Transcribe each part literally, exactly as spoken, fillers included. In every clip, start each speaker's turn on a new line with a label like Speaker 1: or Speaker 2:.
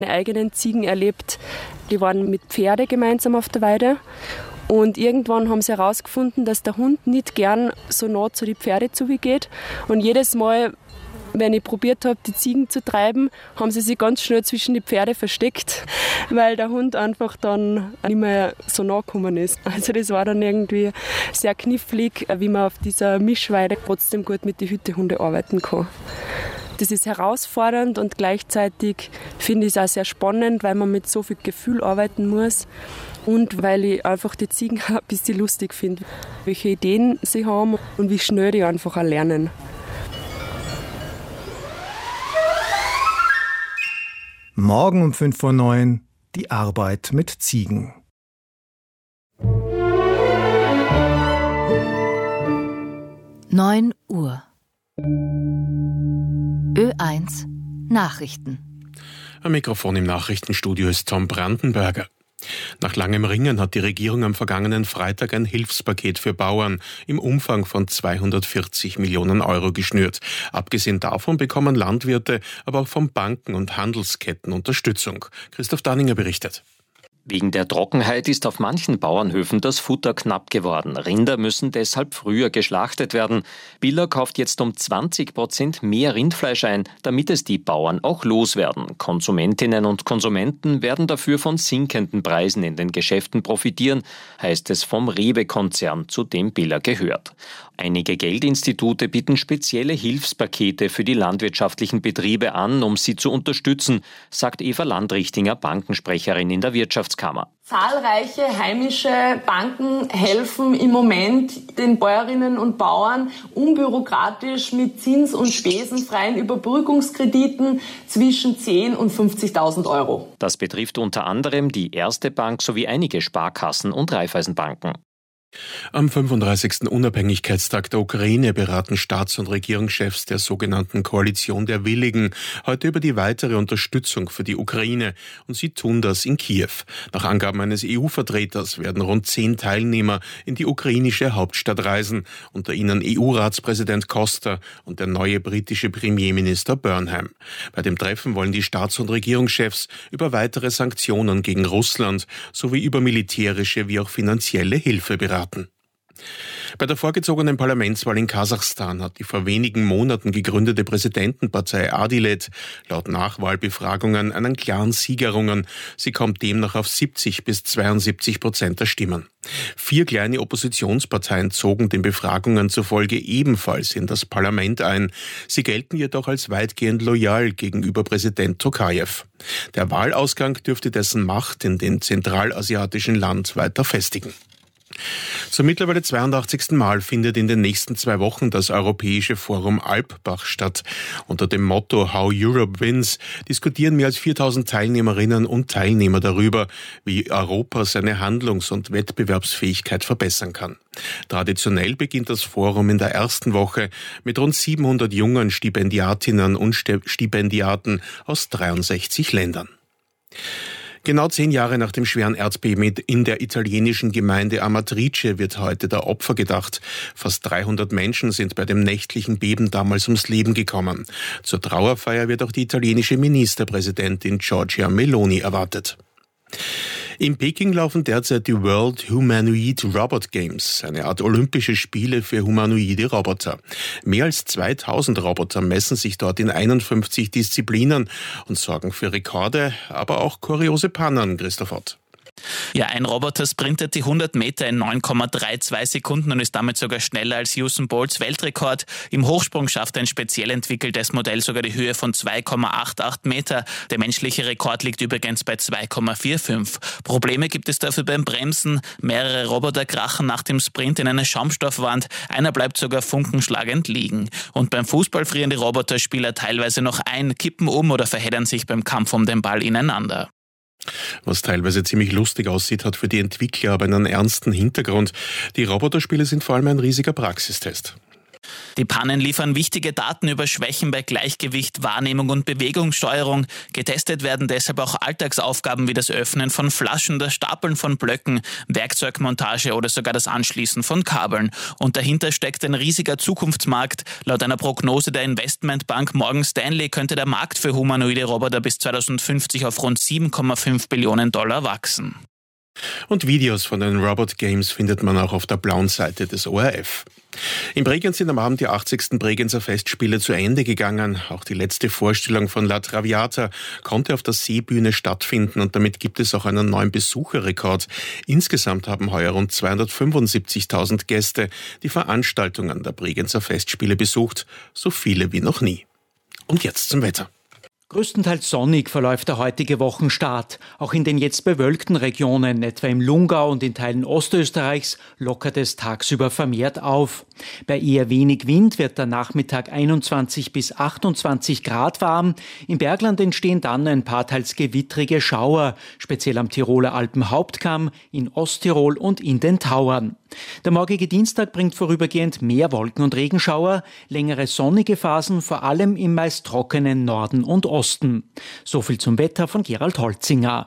Speaker 1: Meine eigenen Ziegen erlebt, die waren mit Pferde gemeinsam auf der Weide. Und irgendwann haben sie herausgefunden, dass der Hund nicht gern so nah zu den Pferden zugeht. Und jedes Mal, wenn ich probiert habe, die Ziegen zu treiben, haben sie sich ganz schnell zwischen die Pferde versteckt, weil der Hund einfach dann nicht mehr so nah gekommen ist. Also das war dann irgendwie sehr knifflig, wie man auf dieser Mischweide trotzdem gut mit den Hütehunden arbeiten kann. Das ist herausfordernd und gleichzeitig finde ich es auch sehr spannend, weil man mit so viel Gefühl arbeiten muss und weil ich einfach die Ziegen ein bisschen lustig finde, welche Ideen sie haben und wie schnell die einfach auch lernen.
Speaker 2: Morgen um fünf Uhr neun die Arbeit mit Ziegen.
Speaker 3: neun Uhr. Ö eins Nachrichten.
Speaker 4: Am Mikrofon im Nachrichtenstudio ist Tom Brandenberger. Nach langem Ringen hat die Regierung am vergangenen Freitag ein Hilfspaket für Bauern im Umfang von zweihundertvierzig Millionen Euro geschnürt. Abgesehen davon bekommen Landwirte, aber auch von Banken und Handelsketten Unterstützung. Christoph Danninger berichtet.
Speaker 5: Wegen der Trockenheit ist auf manchen Bauernhöfen das Futter knapp geworden. Rinder müssen deshalb früher geschlachtet werden. Billa kauft jetzt um zwanzig Prozent mehr Rindfleisch ein, damit es die Bauern auch loswerden. Konsumentinnen und Konsumenten werden dafür von sinkenden Preisen in den Geschäften profitieren, heißt es vom Rewe-Konzern, zu dem Billa gehört. Einige Geldinstitute bieten spezielle Hilfspakete für die landwirtschaftlichen Betriebe an, um sie zu unterstützen, sagt Eva Landrichtinger, Bankensprecherin in der Wirtschaftskammer.
Speaker 6: Zahlreiche heimische Banken helfen im Moment den Bäuerinnen und Bauern unbürokratisch mit zins- und spesenfreien Überbrückungskrediten zwischen zehntausend und fünfzigtausend Euro.
Speaker 5: Das betrifft unter anderem die Erste Bank sowie einige Sparkassen und Raiffeisenbanken.
Speaker 4: Am fünfunddreißigsten Unabhängigkeitstag der Ukraine beraten Staats- und Regierungschefs der sogenannten Koalition der Willigen heute über die weitere Unterstützung für die Ukraine, und sie tun das in Kiew. Nach Angaben eines E U-Vertreters werden rund zehn Teilnehmer in die ukrainische Hauptstadt reisen, unter ihnen E U-Ratspräsident Costa und der neue britische Premierminister Burnham. Bei dem Treffen wollen die Staats- und Regierungschefs über weitere Sanktionen gegen Russland sowie über militärische wie auch finanzielle Hilfe beraten. Bei der vorgezogenen Parlamentswahl in Kasachstan hat die vor wenigen Monaten gegründete Präsidentenpartei Adilet laut Nachwahlbefragungen einen klaren Sieg errungen. Sie kommt demnach auf siebzig bis zweiundsiebzig Prozent der Stimmen. Vier kleine Oppositionsparteien zogen den Befragungen zufolge ebenfalls in das Parlament ein. Sie gelten jedoch als weitgehend loyal gegenüber Präsident Tokajew. Der Wahlausgang dürfte dessen Macht in dem zentralasiatischen Land weiter festigen. Zum mittlerweile zweiundachtzigsten Mal findet in den nächsten zwei Wochen das Europäische Forum Alpbach statt. Unter dem Motto How Europe Wins diskutieren mehr als viertausend Teilnehmerinnen und Teilnehmer darüber, wie Europa seine Handlungs- und Wettbewerbsfähigkeit verbessern kann. Traditionell beginnt das Forum in der ersten Woche mit rund siebenhundert jungen Stipendiatinnen und Stipendiaten aus dreiundsechzig Ländern. Genau zehn Jahre nach dem schweren Erdbeben in der italienischen Gemeinde Amatrice wird heute der Opfer gedacht. Fast dreihundert Menschen sind bei dem nächtlichen Beben damals ums Leben gekommen. Zur Trauerfeier wird auch die italienische Ministerpräsidentin Giorgia Meloni erwartet. In Peking laufen derzeit die World Humanoid Robot Games, eine Art olympische Spiele für humanoide Roboter. Mehr als zweitausend Roboter messen sich dort in einundfünfzig Disziplinen und sorgen für Rekorde, aber auch kuriose Pannen, Christoph Ott.
Speaker 7: Ja, ein Roboter sprintet die hundert Meter in neun Komma zweiunddreißig Sekunden und ist damit sogar schneller als Usain Bolts Weltrekord. Im Hochsprung schafft ein speziell entwickeltes Modell sogar die Höhe von zwei Komma achtundachtzig Meter. Der menschliche Rekord liegt übrigens bei zwei Komma fünfundvierzig. Probleme gibt es dafür beim Bremsen. Mehrere Roboter krachen nach dem Sprint in eine Schaumstoffwand. Einer bleibt sogar funkenschlagend liegen. Und beim Fußball frieren die Roboterspieler teilweise noch ein, kippen um oder verheddern sich beim Kampf um den Ball ineinander.
Speaker 4: Was teilweise ziemlich lustig aussieht, hat für die Entwickler aber einen ernsten Hintergrund. Die Roboterspiele sind vor allem ein riesiger Praxistest.
Speaker 7: Die Pannen liefern wichtige Daten über Schwächen bei Gleichgewicht, Wahrnehmung und Bewegungssteuerung. Getestet werden deshalb auch Alltagsaufgaben wie das Öffnen von Flaschen, das Stapeln von Blöcken, Werkzeugmontage oder sogar das Anschließen von Kabeln. Und dahinter steckt ein riesiger Zukunftsmarkt. Laut einer Prognose der Investmentbank Morgan Stanley könnte der Markt für humanoide Roboter bis zweitausendfünfzig auf rund sieben Komma fünf Billionen Dollar wachsen.
Speaker 4: Und Videos von den Robot Games findet man auch auf der blauen Seite des O R F. In Bregenz sind am Abend die achtzigsten Bregenzer Festspiele zu Ende gegangen. Auch die letzte Vorstellung von La Traviata konnte auf der Seebühne stattfinden und damit gibt es auch einen neuen Besucherrekord. Insgesamt haben heuer rund zweihundertfünfundsiebzigtausend Gäste die Veranstaltungen der Bregenzer Festspiele besucht, so viele wie noch nie. Und jetzt zum Wetter.
Speaker 8: Größtenteils sonnig verläuft der heutige Wochenstart. Auch in den jetzt bewölkten Regionen, etwa im Lungau und in Teilen Ostösterreichs, lockert es tagsüber vermehrt auf. Bei eher wenig Wind wird der Nachmittag einundzwanzig bis achtundzwanzig Grad warm. Im Bergland entstehen dann ein paar teils gewittrige Schauer, speziell am Tiroler Alpenhauptkamm, in Osttirol und in den Tauern. Der morgige Dienstag bringt vorübergehend mehr Wolken- und Regenschauer, längere sonnige Phasen, vor allem im meist trockenen Norden und Osten. So viel zum Wetter von Gerald Holzinger.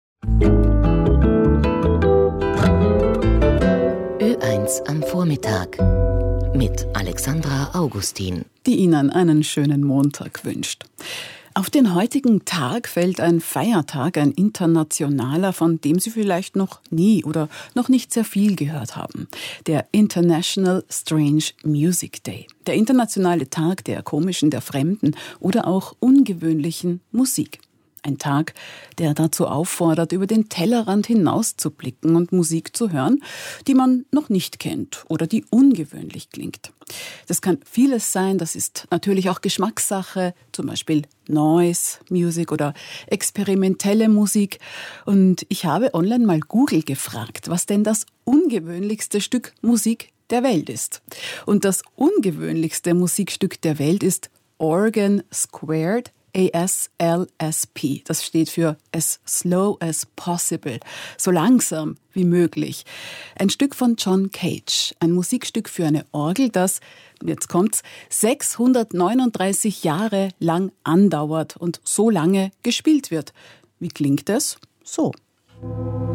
Speaker 3: Ö eins am Vormittag mit Alexandra Augustin,
Speaker 9: die Ihnen einen schönen Montag wünscht. Auf den heutigen Tag fällt ein Feiertag, ein internationaler, von dem Sie vielleicht noch nie oder noch nicht sehr viel gehört haben. Der International Strange Music Day. Der internationale Tag der komischen, der fremden oder auch ungewöhnlichen Musik. Ein Tag, der dazu auffordert, über den Tellerrand hinauszublicken und Musik zu hören, die man noch nicht kennt oder die ungewöhnlich klingt. Das kann vieles sein, das ist natürlich auch Geschmackssache, zum Beispiel Noise Music oder experimentelle Musik. Und ich habe online mal Google gefragt, was denn das ungewöhnlichste Stück Musik der Welt ist. Und das ungewöhnlichste Musikstück der Welt ist Organ Squared, A S L S P. Das steht für As Slow as Possible, so langsam wie möglich. Ein Stück von John Cage, ein Musikstück für eine Orgel, das, jetzt kommt's, sechshundertneununddreißig Jahre lang andauert und so lange gespielt wird. Wie klingt es? So.